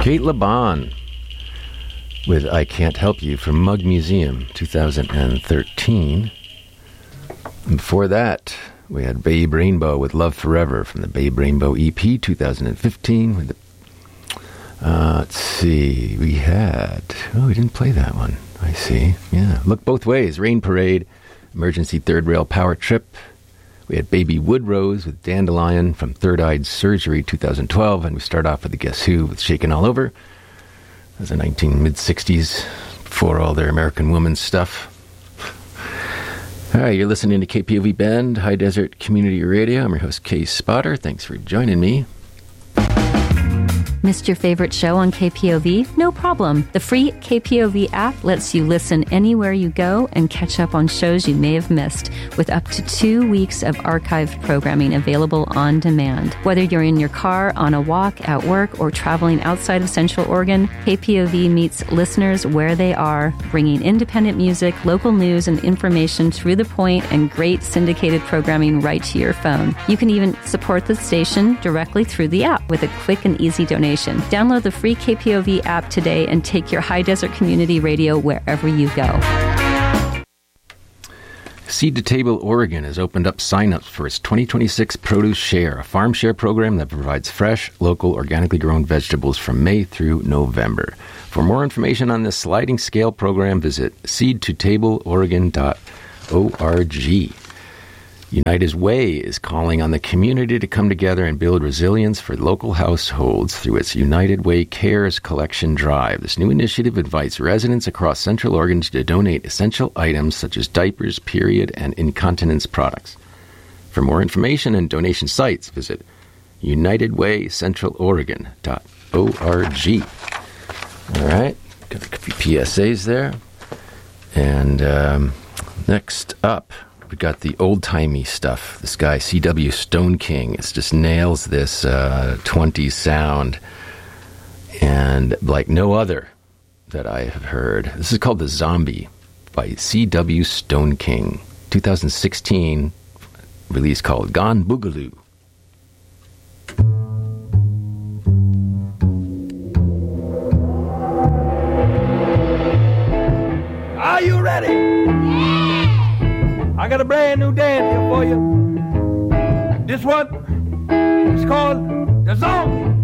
Kate LeBon with I Can't Help You from Mug Museum, 2013. And before that, we had Babe Rainbow with Love Forever from the Babe Rainbow EP, 2015. With let's see, we had... Oh, we didn't play that one. I see. Yeah. Look Both Ways, Rain Parade, Emergency Third Rail Power Trip. We had Baby Woodrose with Dandelion from Third Eyed Surgery, 2012. And we start off with the Guess Who with Shakin' All Over. That was the mid-60s, before all their American Woman stuff. All right, you're listening to KPOV Bend, High Desert Community Radio. I'm your host, Kay Spotter. Thanks for joining me. Missed your favorite show on KPOV? No problem. The free KPOV app lets you listen anywhere you go and catch up on shows you may have missed, with up to 2 weeks of archived programming available on demand. Whether you're in your car, on a walk, at work, or traveling outside of Central Oregon, KPOV meets listeners where they are, bringing independent music, local news, and information through the point and great syndicated programming right to your phone. You can even support the station directly through the app with a quick and easy donation. Download the free KPOV app today and take your High Desert Community Radio wherever you go. Seed to Table Oregon has opened up sign-ups for its 2026 Produce Share, a farm share program that provides fresh, local, organically grown vegetables from May through November. For more information on this sliding scale program, visit seedtotableoregon.org. United Way is calling on the community to come together and build resilience for local households through its United Way Cares Collection Drive. This new initiative invites residents across Central Oregon to donate essential items such as diapers, period, and incontinence products. For more information and donation sites, visit unitedwaycentraloregon.org. All right, got a few PSAs there. And next up, we got the old-timey stuff. This guy, C.W. Stone King, it just nails this 20s sound, and like no other that I have heard. This is called The Zombie by C.W. Stone King, 2016 release called Gone Boogaloo. Are you ready? I got a brand new dance here for you. This one is called The Zombie.